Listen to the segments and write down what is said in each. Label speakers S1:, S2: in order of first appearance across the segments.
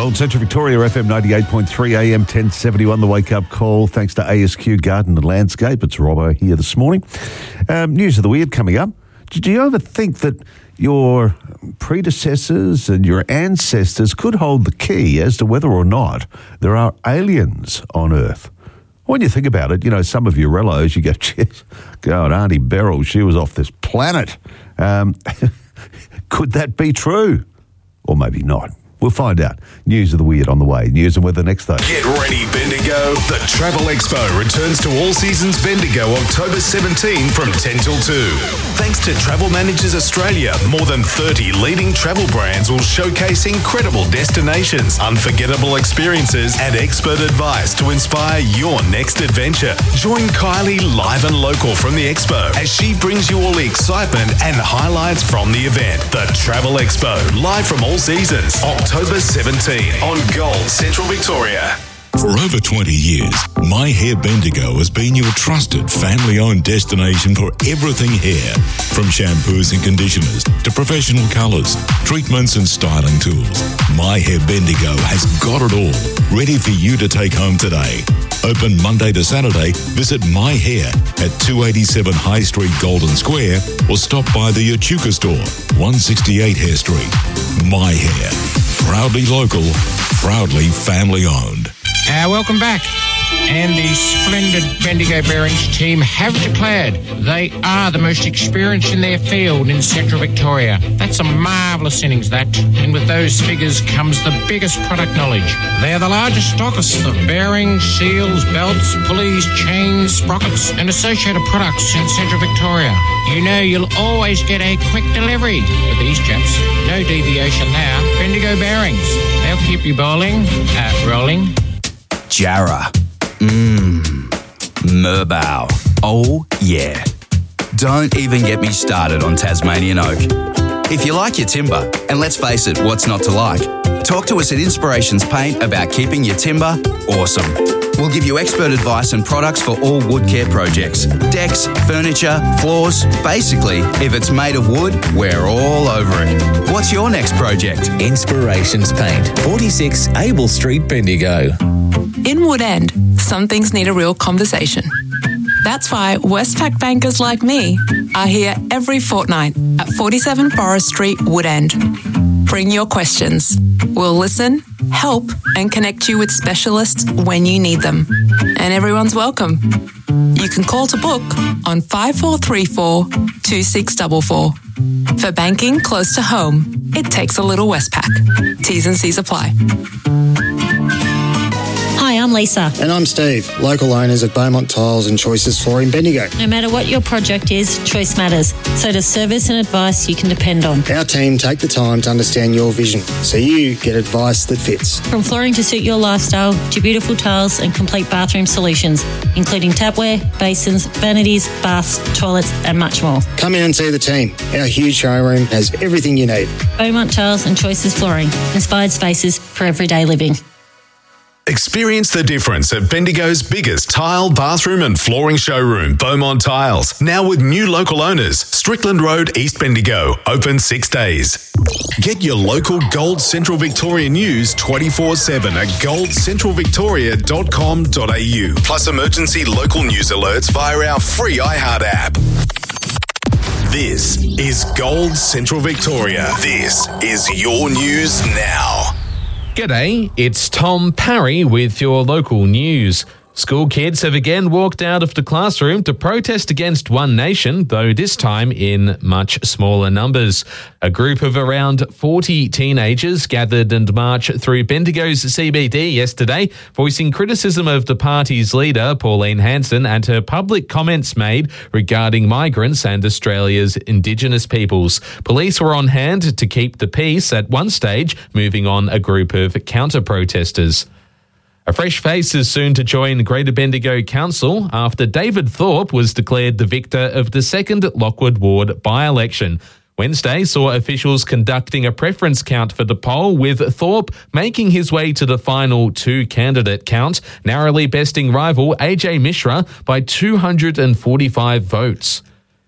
S1: Gold Central Victoria, FM 98.3 AM 1071, the wake-up call. Thanks to ASQ Garden and Landscape. It's Robbo here this morning. News of the weird coming up. Did you ever think that your predecessors and your ancestors could hold the key as to whether or not there are aliens on Earth? When you think about it, you know, some of your relos, you go, geez, God, Auntie Beryl, she was off this planet. Could that be true? Or maybe not. We'll find out. News of the weird on the way. News and weather next, though.
S2: Get ready, Bendigo. The Travel Expo returns to All Seasons Bendigo October 17 from 10 till 2. Thanks to Travel Managers Australia, more than 30 leading travel brands will showcase incredible destinations, unforgettable experiences, and expert advice to inspire your next adventure. Join Kylie live and local from the Expo as she brings you all the excitement and highlights from the event. The Travel Expo, live from All Seasons, October 17 on Gold Central Victoria.
S3: For over 20 years, My Hair Bendigo has been your trusted family-owned destination for everything hair. From shampoos and conditioners to professional colours, treatments and styling tools, My Hair Bendigo has got it all, ready for you to take home today. Open Monday to Saturday, visit My Hair at 287 High Street, Golden Square, or stop by the Echuca store, 168 Hare Street. My Hair, proudly local, proudly family-owned.
S4: Welcome back. And the splendid Bendigo Bearings team have declared they are the most experienced in their field in Central Victoria. That's a marvellous innings, that. And with those figures comes the biggest product knowledge. They're the largest stockists of bearings, seals, belts, pulleys, chains, sprockets, and associated products in Central Victoria. You know you'll always get a quick delivery with these chaps. No deviation there. Bendigo Bearings. They'll keep you rolling.
S5: Jarrah. Merbau. Oh, yeah. Don't even get me started on Tasmanian oak. If you like your timber, and let's face it, what's not to like? Talk to us at Inspirations Paint about keeping your timber awesome. We'll give you expert advice and products for all wood care projects. Decks, furniture, floors. Basically, if it's made of wood, we're all over it. What's your next project?
S6: Inspirations Paint, 46 Abel Street, Bendigo.
S7: In Woodend, some things need a real conversation. That's why Westpac bankers like me are here every fortnight at 47 Forest Street, Woodend. Bring your questions. We'll listen, help, and connect you with specialists when you need them. And everyone's welcome. You can call to book on 5434 2644. For banking close to home, it takes a little Westpac. T's and C's apply.
S8: Hi, I'm Lisa.
S9: And I'm Steve, local owners at Beaumont Tiles and Choices Flooring Bendigo.
S8: No matter what your project is, choice matters. So does service and advice you can depend on.
S9: Our team take the time to understand your vision, so you get advice that fits.
S8: From flooring to suit your lifestyle, to beautiful tiles and complete bathroom solutions, including tapware, basins, vanities, baths, toilets, and much more.
S9: Come in and see the team. Our huge showroom has everything you need.
S8: Beaumont Tiles and Choices Flooring. Inspired spaces for everyday living.
S2: Experience the difference at Bendigo's biggest tile, bathroom and flooring showroom, Beaumont Tiles. Now with new local owners, Strickland Road, East Bendigo, open 6 days. Get your local Gold Central Victoria news 24/7 at goldcentralvictoria.com.au. Plus emergency local news alerts via our free iHeart app. This is Gold Central Victoria. This is your news now.
S10: G'day, it's Tom Parry with your local news. School kids have again walked out of the classroom to protest against One Nation, though this time in much smaller numbers. A group of around 40 teenagers gathered and marched through Bendigo's CBD yesterday, voicing criticism of the party's leader, Pauline Hanson, and her public comments made regarding migrants and Australia's Indigenous peoples. Police were on hand to keep the peace at one stage, moving on a group of counter-protesters. A fresh face is soon to join Greater Bendigo Council after David Thorpe was declared the victor of the second Lockwood Ward by-election. Wednesday saw officials conducting a preference count for the poll, with Thorpe making his way to the final two-candidate count, narrowly besting rival AJ Mishra by 245 votes.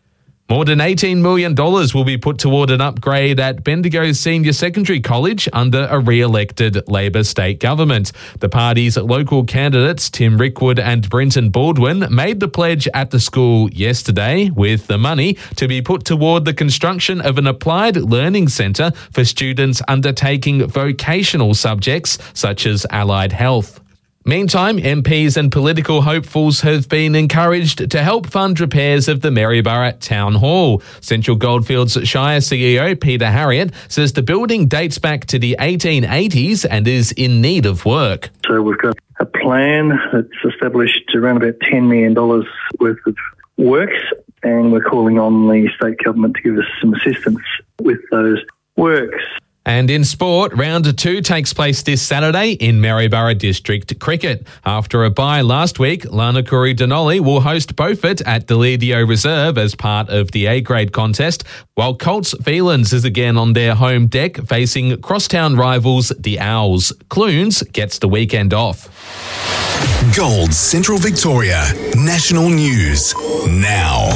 S10: More than $18 million will be put toward an upgrade at Bendigo Senior Secondary College under a re-elected Labor state government. The party's local candidates, Tim Rickwood and Brenton Baldwin, made the pledge at the school yesterday, with the money to be put toward the construction of an applied learning centre for students undertaking vocational subjects such as allied health. Meantime, MPs and political hopefuls have been encouraged to help fund repairs of the Maryborough Town Hall. Central Goldfields Shire CEO Peter Harriott says the building dates back to the 1880s and is in need of work.
S11: So we've got a plan that's established around about $10 million worth of works, and we're calling on the state government to give us some assistance with those works.
S10: And in sport, round 2 takes place this Saturday in Maryborough District Cricket. After a bye last week, Lanakuri Denali will host Beaufort at Deledio Reserve as part of the A-grade contest, while Colts Phelans is again on their home deck facing crosstown rivals the Owls. Clunes gets the weekend off.
S2: Gold Central Victoria National News now.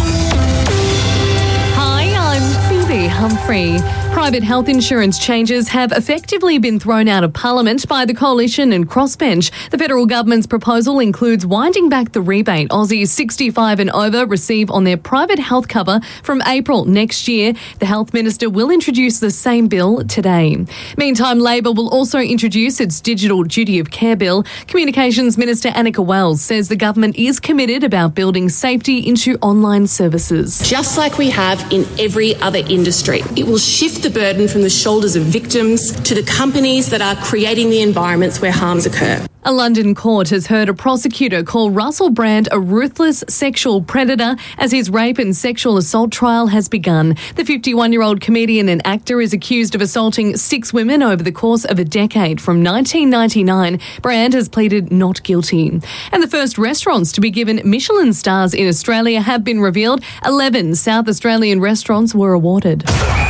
S12: Hi, I'm Phoebe Humphrey. Private health insurance changes have effectively been thrown out of Parliament by the Coalition and Crossbench. The federal government's proposal includes winding back the rebate Aussies 65 and over receive on their private health cover from April next year. The Health Minister will introduce the same bill today. Meantime, Labor will also introduce its Digital Duty of Care bill. Communications Minister Annika Wells says the government is committed about building safety into online services.
S13: Just like we have in every other industry, it will shift the burden from the shoulders of victims to the companies that are creating the environments where harms occur.
S12: A London court has heard a prosecutor call Russell Brand a ruthless sexual predator as his rape and sexual assault trial has begun. The 51-year-old comedian and actor is accused of assaulting 6 women over the course of a decade from 1999. Brand has pleaded not guilty. And the first restaurants to be given Michelin stars in Australia have been revealed. 11 South Australian restaurants were awarded.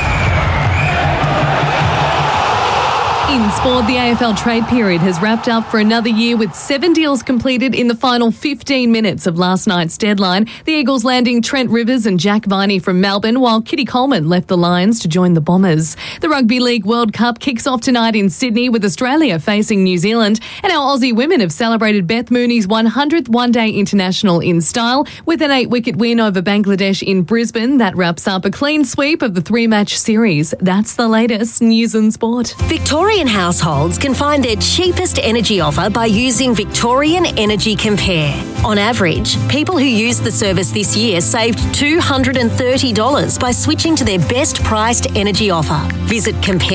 S12: In sport, the AFL trade period has wrapped up for another year with 7 deals completed in the final 15 minutes of last night's deadline. The Eagles landing Trent Rivers and Jack Viney from Melbourne, while Kitty Coleman left the Lions to join the Bombers. The Rugby League World Cup kicks off tonight in Sydney with Australia facing New Zealand. And our Aussie women have celebrated Beth Mooney's 100th one-day international in style with an 8-wicket win over Bangladesh in Brisbane. That wraps up a clean sweep of the 3-match series. That's the latest news and sport.
S14: Victorian households can find their cheapest energy offer by using Victorian Energy Compare. On average, people who used the service this year saved $230 by switching to their best priced energy offer. Visit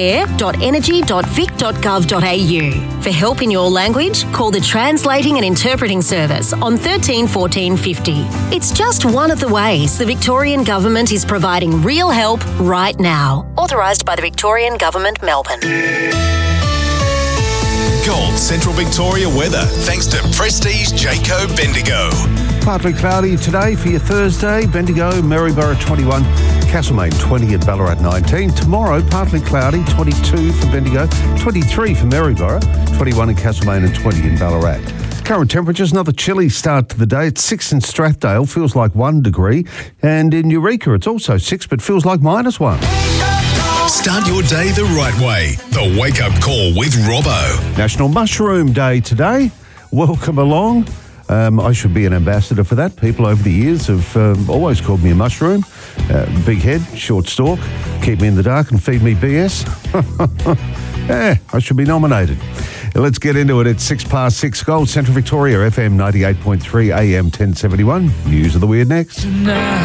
S14: compare.energy.vic.gov.au. For help in your language, call the Translating and Interpreting Service on 13 14 50. It's just one of the ways the Victorian Government is providing real help right now. Authorised by the Victorian Government, Melbourne.
S2: Gold Central Victoria weather, thanks to Prestige Jayco Bendigo.
S1: Partly cloudy today for your Thursday. Bendigo, Maryborough 21, Castlemaine 20 and Ballarat 19. Tomorrow, partly cloudy, 22 for Bendigo, 23 for Maryborough, 21 in Castlemaine and 20 in Ballarat. Current temperatures, another chilly start to the day. It's 6 in Strathdale, feels like 1 degree. And in Eureka, it's also 6, but feels like -1.
S2: Start your day the right way. The Wake Up Call with Robbo.
S1: National Mushroom Day today. Welcome along. I should be an ambassador for that. People over the years have always called me a mushroom. Big head, short stalk, keep me in the dark and feed me BS. I should be nominated. Let's get into it. It's 6:06. Gold Central Victoria, FM 98.3, AM 1071. News of the Weird next.